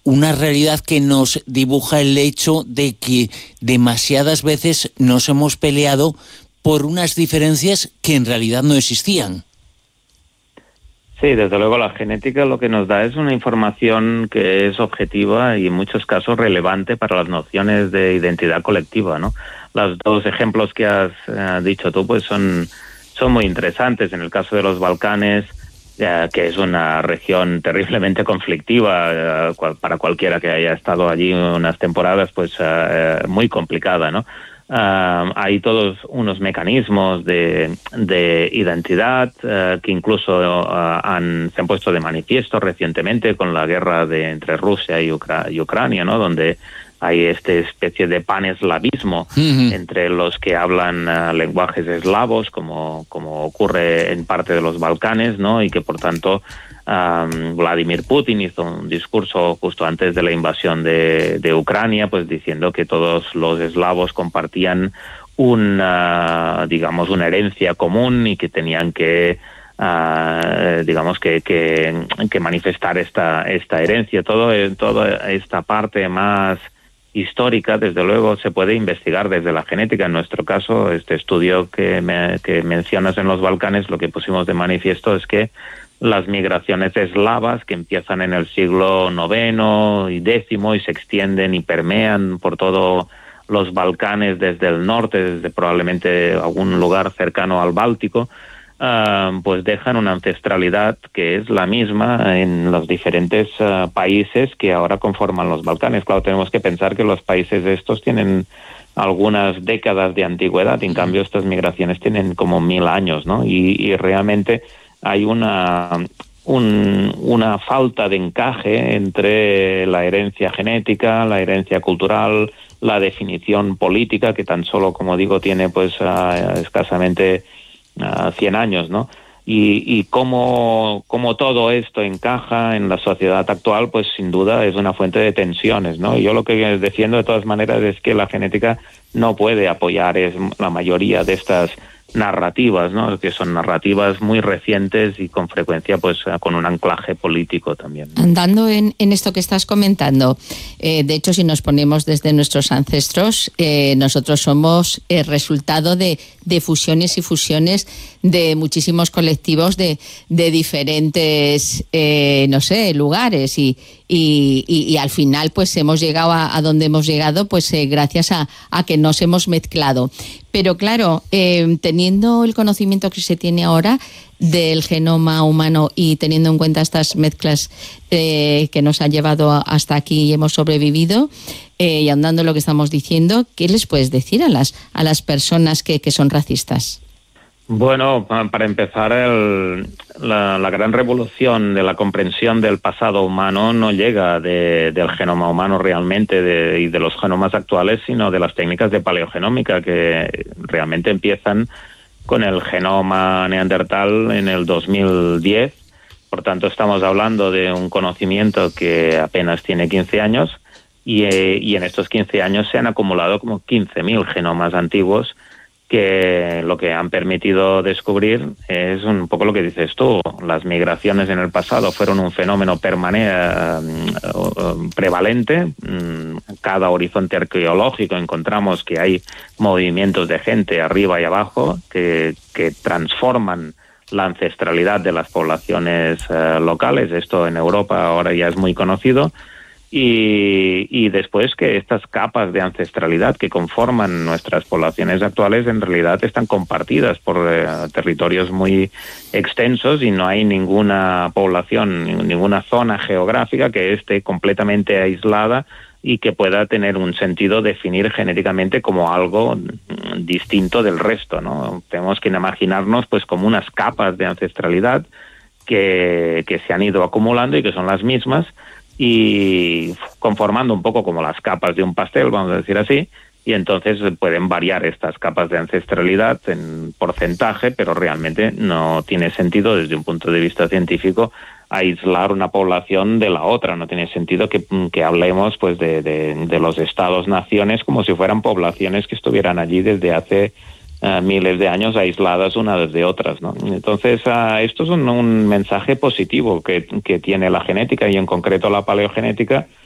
una realidad que nos dibuja el hecho de que demasiadas veces nos hemos peleado por unas diferencias que en realidad no existían. Sí, desde luego la genética lo que nos da es una información que es objetiva y en muchos casos relevante para las nociones de identidad colectiva, ¿no? Los dos ejemplos que has dicho tú pues son muy interesantes. En el caso de los Balcanes, que es una región terriblemente conflictiva para cualquiera que haya estado allí unas temporadas, pues muy complicada, ¿no? Hay todos unos mecanismos de identidad que incluso se han puesto de manifiesto recientemente con la guerra entre Rusia y Ucrania, ¿no? Donde hay esta especie de paneslavismo entre los que hablan lenguajes eslavos, como ocurre en parte de los Balcanes, ¿no? Y que por tanto Vladimir Putin hizo un discurso justo antes de la invasión de Ucrania, pues diciendo que todos los eslavos compartían una herencia común y que tenían que que manifestar esta herencia. Toda esta parte más histórica, desde luego, se puede investigar desde la genética. En nuestro caso, este estudio que mencionas en los Balcanes, lo que pusimos de manifiesto es que las migraciones eslavas, que empiezan en el siglo IX y X y se extienden y permean por todo los Balcanes desde el norte, desde probablemente algún lugar cercano al Báltico, pues dejan una ancestralidad que es la misma en los diferentes países que ahora conforman los Balcanes. Claro, tenemos que pensar que los países estos tienen algunas décadas de antigüedad, en cambio estas migraciones tienen como 1000 años, ¿no? Y realmente hay una falta de encaje entre la herencia genética, la herencia cultural, la definición política, que tan solo, como digo, tiene pues escasamente 100 años, ¿no? Y cómo todo esto encaja en la sociedad actual, pues sin duda es una fuente de tensiones, ¿no? Y yo lo que defiendo de todas maneras es que la genética no puede apoyar la mayoría de estas narrativas, ¿no? Que son narrativas muy recientes y con frecuencia pues con un anclaje político también. Andando en esto que estás comentando, de hecho, si nos ponemos desde nuestros ancestros, nosotros somos el resultado de fusiones y fusiones de muchísimos colectivos de diferentes, lugares y al final pues hemos llegado a donde hemos llegado pues gracias a que nos hemos mezclado. Pero claro, teniendo el conocimiento que se tiene ahora del genoma humano y teniendo en cuenta estas mezclas que nos han llevado hasta aquí y hemos sobrevivido, y ahondando en lo que estamos diciendo, ¿qué les puedes decir a las personas que son racistas? Bueno, para empezar, la gran revolución de la comprensión del pasado humano no llega del genoma humano realmente y de los genomas actuales, sino de las técnicas de paleogenómica que realmente empiezan con el genoma neandertal en el 2010. Por tanto, estamos hablando de un conocimiento que apenas tiene 15 años y en estos 15 años se han acumulado como 15.000 genomas antiguos que lo que han permitido descubrir es un poco lo que dices tú. Las migraciones en el pasado fueron un fenómeno prevalente. Cada horizonte arqueológico encontramos que hay movimientos de gente arriba y abajo que transforman la ancestralidad de las poblaciones locales. Esto en Europa ahora ya es muy conocido. Y después que estas capas de ancestralidad que conforman nuestras poblaciones actuales en realidad están compartidas por territorios muy extensos y no hay ninguna población, ninguna zona geográfica que esté completamente aislada y que pueda tener un sentido definir genéticamente como algo distinto del resto, ¿no? Tenemos que imaginarnos pues como unas capas de ancestralidad que se han ido acumulando y que son las mismas y conformando un poco como las capas de un pastel, vamos a decir así, y entonces pueden variar estas capas de ancestralidad en porcentaje, pero realmente no tiene sentido desde un punto de vista científico aislar una población de la otra. No tiene sentido que hablemos pues de los estados-naciones como si fueran poblaciones que estuvieran allí desde hace miles de años aisladas unas de otras, ¿no? Entonces, esto es un mensaje positivo que tiene la genética y en concreto la paleogenética,